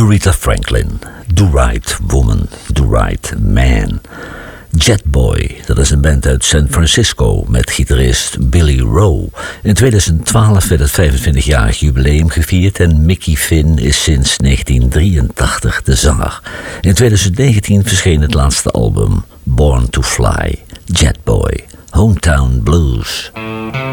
Aretha Franklin, Do Right Woman, Do Right Man. Jetboy, dat is een band uit San Francisco met gitarist Billy Rowe. In 2012 werd het 25-jarig jubileum gevierd en Mickey Finn is sinds 1983 de zanger. In 2019 verscheen het laatste album, Born to Fly, Jetboy, Hometown Blues.